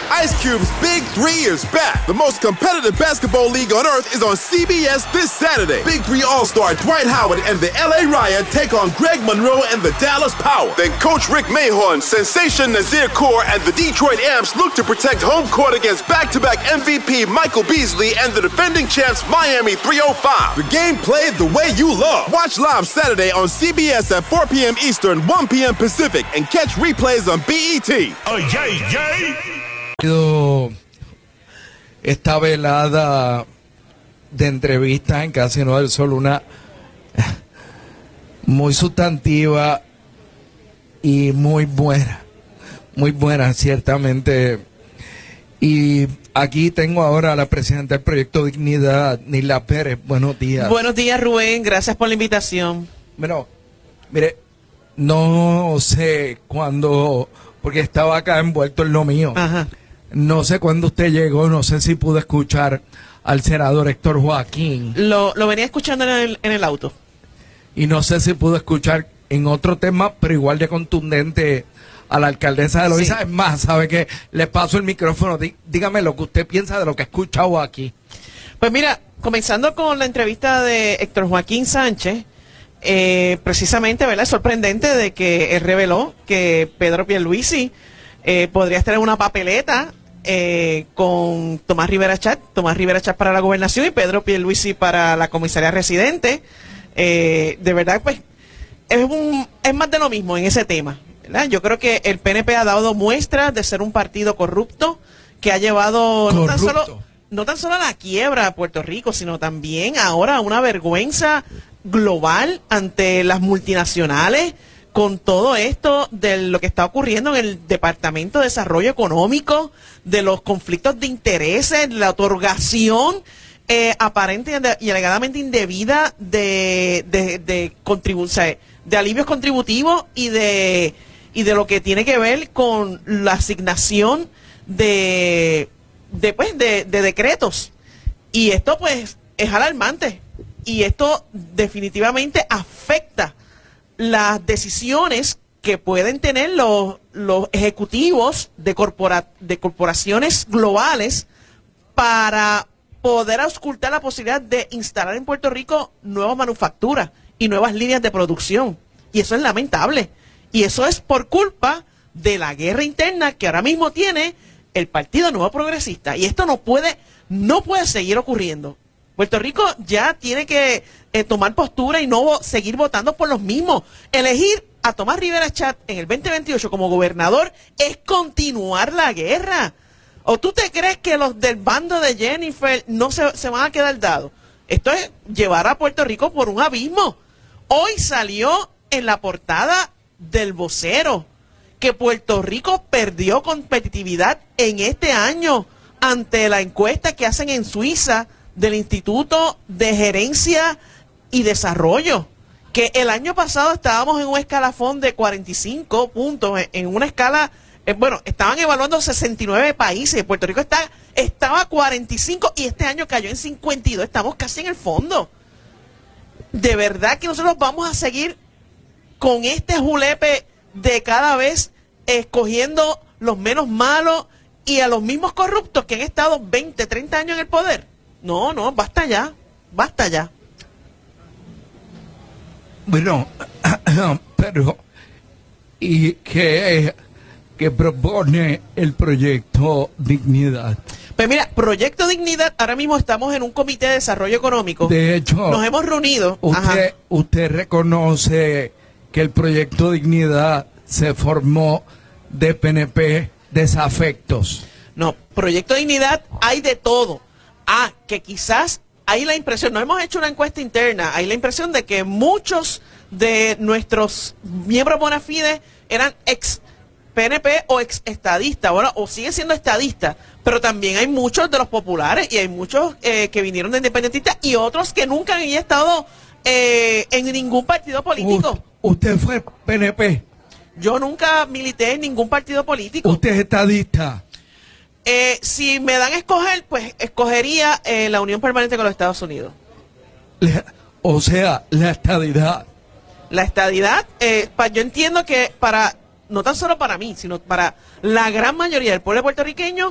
Ice Cube's Big 3 is back. The most competitive basketball league on earth is on CBS this Saturday. Big 3 All-Star Dwight Howard and the LA Riot take on Greg Monroe and the Dallas Power. Then Coach Rick Mahorn, Sensation Nazir Kaur, and the Detroit Amps look to protect home court against back-to-back MVP Michael Beasley and the defending champs Miami 305. The game played the way you love. Watch live Saturday on CBS at 4 p.m. Eastern, 1 p.m. Pacific, and catch replays on BET. Oh, yay, yay. Esta velada de entrevistas en Casino del Sol, una muy sustantiva y muy buena ciertamente. Y aquí tengo ahora a la presidenta del Proyecto Dignidad, Nila Pérez. Buenos días. Buenos días, Rubén, gracias por la invitación. Bueno, mire, no sé cuándo, porque estaba acá envuelto en lo mío. Ajá. No sé cuándo usted llegó, no sé si pudo escuchar al senador Héctor Joaquín. Lo venía escuchando en el auto. Y no sé si pudo escuchar en otro tema, pero igual de contundente, a la alcaldesa de Loíza. Sí. Es más, ¿sabe qué? Le paso el micrófono. Dígame lo que usted piensa de lo que ha escuchado aquí. Pues mira, comenzando con la entrevista de Héctor Joaquín Sánchez, precisamente, ¿verdad? Es sorprendente de que él reveló que Pedro Pierluisi podría estar en una papeleta con Tomás Rivera Chatz para la gobernación y Pedro Pierluisi para la comisaría residente. De verdad, pues, es más de lo mismo en ese tema, ¿verdad? Yo creo que el PNP ha dado muestras de ser un partido corrupto que ha llevado no tan solo a la quiebra a Puerto Rico, sino también ahora a una vergüenza global ante las multinacionales, con todo esto de lo que está ocurriendo en el Departamento de Desarrollo Económico, de los conflictos de intereses, la otorgación aparente y alegadamente indebida de alivios contributivos y de lo que tiene que ver con la asignación de decretos. Y esto pues es alarmante y esto definitivamente afecta las decisiones que pueden tener los ejecutivos de corporaciones globales para poder auscultar la posibilidad de instalar en Puerto Rico nuevas manufacturas y nuevas líneas de producción. Y eso es lamentable. Y eso es por culpa de la guerra interna que ahora mismo tiene el Partido Nuevo Progresista. Y esto no puede seguir ocurriendo. Puerto Rico ya tiene que tomar postura y no seguir votando por los mismos. Elegir a Tomás Rivera Chatz en el 2028 como gobernador es continuar la guerra. ¿O tú te crees que los del bando de Jennifer no se van a quedar dados? Esto es llevar a Puerto Rico por un abismo. Hoy salió en la portada del Vocero que Puerto Rico perdió competitividad en este año ante la encuesta que hacen en Suiza del Instituto de Gerencia y Desarrollo, que el año pasado estábamos en un escalafón de 45 puntos, en una escala, estaban evaluando 69 países, Puerto Rico estaba a 45 y este año cayó en 52, estamos casi en el fondo. De verdad que nosotros vamos a seguir con este julepe de cada vez escogiendo los menos malos y a los mismos corruptos que han estado 20, 30 años en el poder. No, basta ya. Bueno, pero ¿y qué propone el Proyecto Dignidad? Pues mira, Proyecto Dignidad, ahora mismo estamos en un comité de desarrollo económico. De hecho, nos hemos reunido. Usted reconoce que el Proyecto Dignidad se formó de PNP desafectos. No, Proyecto Dignidad hay de todo. Que quizás hay la impresión, no hemos hecho una encuesta interna, hay la impresión de que muchos de nuestros miembros bona fide eran ex PNP o ex estadistas, o siguen siendo estadistas, pero también hay muchos de los populares y hay muchos que vinieron de independentistas y otros que nunca han estado en ningún partido político. ¿Usted fue PNP? Yo nunca milité en ningún partido político. ¿Usted es estadista? Si me dan a escoger, pues escogería la unión permanente con los Estados Unidos. O sea, la estadidad. La estadidad, yo entiendo que no tan solo para mí, sino para la gran mayoría del pueblo puertorriqueño,